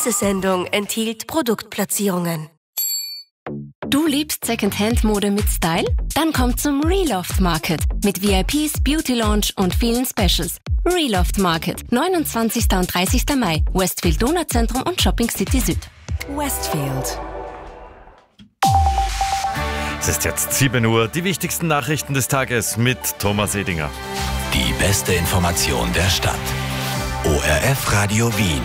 Diese Sendung enthielt Produktplatzierungen. Du liebst Secondhand-Mode mit Style? Dann komm zum Reloft Market mit VIPs, Beauty Lounge und vielen Specials. Reloft Market, 29. und 30. Mai, Westfield Donauzentrum und Shopping City Süd. Westfield. Es ist jetzt 7 Uhr, die wichtigsten Nachrichten des Tages mit Thomas Edinger. Die beste Information der Stadt. ORF Radio Wien.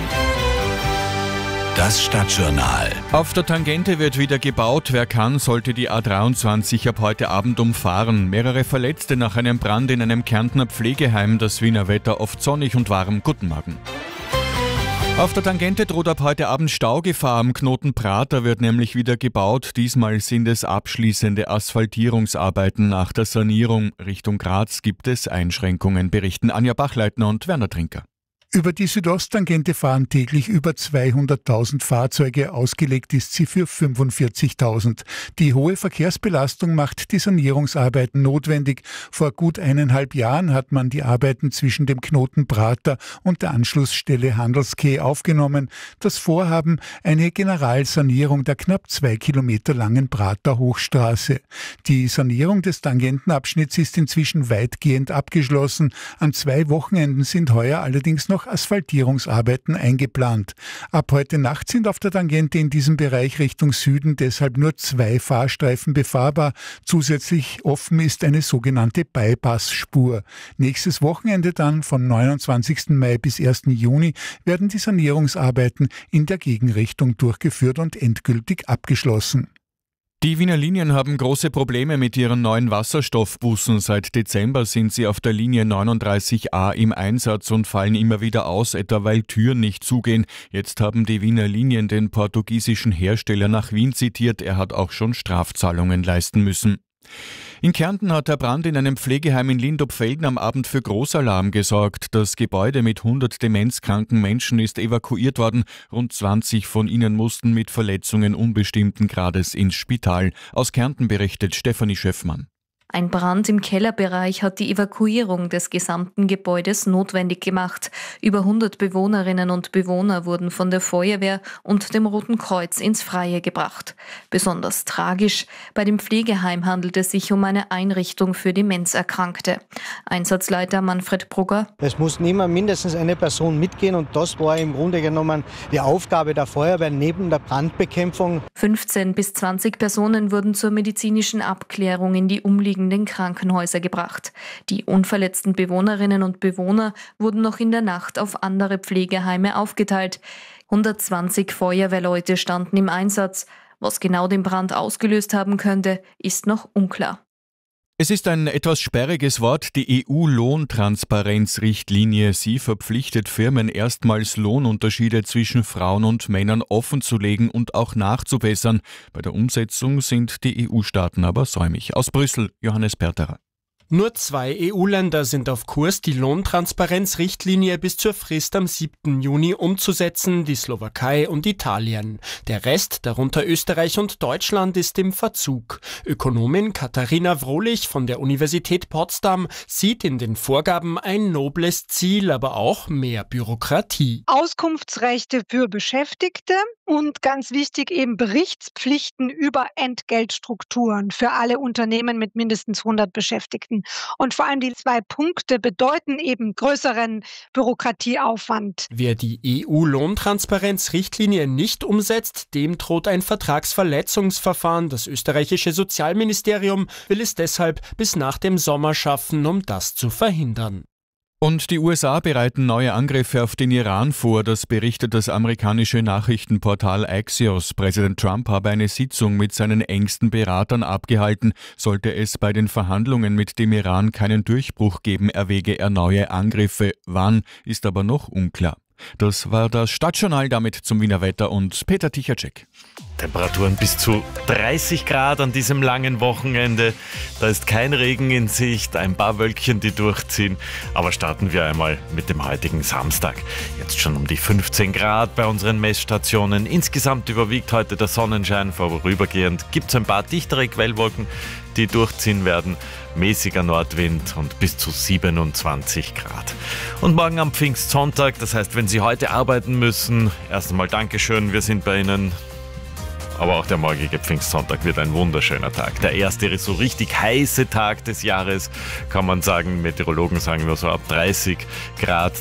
Das Stadtjournal. Auf der Tangente wird wieder gebaut. Wer kann, sollte die A23 ab heute Abend umfahren. Mehrere Verletzte nach einem Brand in einem Kärntner Pflegeheim. Das Wiener Wetter oft sonnig und warm. Guten Morgen. Auf der Tangente droht ab heute Abend Staugefahr. Am Knoten Prater wird nämlich wieder gebaut. Diesmal sind es abschließende Asphaltierungsarbeiten nach der Sanierung. Richtung Graz gibt es Einschränkungen, berichten Anja Bachleitner und Werner Trinker. Über die Südosttangente fahren täglich über 200.000 Fahrzeuge, ausgelegt ist sie für 45.000. Die hohe Verkehrsbelastung macht die Sanierungsarbeiten notwendig. Vor gut 1,5 Jahren hat man die Arbeiten zwischen dem Knoten Prater und der Anschlussstelle Handelskeh aufgenommen. Das Vorhaben, eine Generalsanierung der knapp 2 Kilometer langen Prater Hochstraße. Die Sanierung des Tangentenabschnitts ist inzwischen weitgehend abgeschlossen. An 2 Wochenenden sind heuer allerdings noch Asphaltierungsarbeiten eingeplant. Ab heute Nacht sind auf der Tangente in diesem Bereich Richtung Süden deshalb nur 2 Fahrstreifen befahrbar. Zusätzlich offen ist eine sogenannte Bypass-Spur. Nächstes Wochenende dann, vom 29. Mai bis 1. Juni, werden die Sanierungsarbeiten in der Gegenrichtung durchgeführt und endgültig abgeschlossen. Die Wiener Linien haben große Probleme mit ihren neuen Wasserstoffbussen. Seit Dezember sind sie auf der Linie 39a im Einsatz und fallen immer wieder aus, etwa weil Türen nicht zugehen. Jetzt haben die Wiener Linien den portugiesischen Hersteller nach Wien zitiert. Er hat auch schon Strafzahlungen leisten müssen. In Kärnten hat der Brand in einem Pflegeheim in Lindopfelden am Abend für Großalarm gesorgt. Das Gebäude mit 100 demenzkranken Menschen ist evakuiert worden. Rund 20 von ihnen mussten mit Verletzungen unbestimmten Grades ins Spital. Aus Kärnten berichtet Stefanie Schöffmann. Ein Brand im Kellerbereich hat die Evakuierung des gesamten Gebäudes notwendig gemacht. Über 100 Bewohnerinnen und Bewohner wurden von der Feuerwehr und dem Roten Kreuz ins Freie gebracht. Besonders tragisch: bei dem Pflegeheim handelt es sich um eine Einrichtung für Demenzerkrankte. Einsatzleiter Manfred Brugger: Es muss immer mindestens eine Person mitgehen und das war im Grunde genommen die Aufgabe der Feuerwehr neben der Brandbekämpfung. 15 bis 20 Personen wurden zur medizinischen Abklärung in die umliegenden Krankenhäuser gebracht. Die unverletzten Bewohnerinnen und Bewohner wurden noch in der Nacht auf andere Pflegeheime aufgeteilt. 120 Feuerwehrleute standen im Einsatz. Was genau den Brand ausgelöst haben könnte, ist noch unklar. Es ist ein etwas sperriges Wort, die EU-Lohntransparenzrichtlinie. Sie verpflichtet Firmen, erstmals Lohnunterschiede zwischen Frauen und Männern offenzulegen und auch nachzubessern. Bei der Umsetzung sind die EU-Staaten aber säumig. Aus Brüssel, Johannes Perterer. Nur 2 EU-Länder sind auf Kurs, die Lohntransparenzrichtlinie bis zur Frist am 7. Juni umzusetzen, die Slowakei und Italien. Der Rest, darunter Österreich und Deutschland, ist im Verzug. Ökonomin Katharina Wrohlich von der Universität Potsdam sieht in den Vorgaben ein nobles Ziel, aber auch mehr Bürokratie. Auskunftsrechte für Beschäftigte und ganz wichtig eben Berichtspflichten über Entgeltstrukturen für alle Unternehmen mit mindestens 100 Beschäftigten. Und vor allem die 2 Punkte bedeuten eben größeren Bürokratieaufwand. Wer die EU-Lohntransparenzrichtlinie nicht umsetzt, dem droht ein Vertragsverletzungsverfahren. Das österreichische Sozialministerium will es deshalb bis nach dem Sommer schaffen, um das zu verhindern. Und die USA bereiten neue Angriffe auf den Iran vor, das berichtet das amerikanische Nachrichtenportal Axios. Präsident Trump habe eine Sitzung mit seinen engsten Beratern abgehalten. Sollte es bei den Verhandlungen mit dem Iran keinen Durchbruch geben, erwäge er neue Angriffe. Wann, ist aber noch unklar. Das war das Stadtjournal, damit zum Wiener Wetter und Peter Tichacek. Temperaturen bis zu 30 Grad an diesem langen Wochenende. Da ist kein Regen in Sicht, ein paar Wölkchen, die durchziehen. Aber starten wir einmal mit dem heutigen Samstag. Jetzt schon um die 15 Grad bei unseren Messstationen. Insgesamt überwiegt heute der Sonnenschein. Vorübergehend gibt es ein paar dichtere Quellwolken. die durchziehen werden. Mäßiger Nordwind und bis zu 27 Grad. Und morgen am Pfingstsonntag, das heißt, wenn Sie heute arbeiten müssen, erst einmal Dankeschön, wir sind bei Ihnen. Aber auch der morgige Pfingstsonntag wird ein wunderschöner Tag. Der erste so richtig heiße Tag des Jahres, kann man sagen. Meteorologen sagen nur so ab 30 Grad.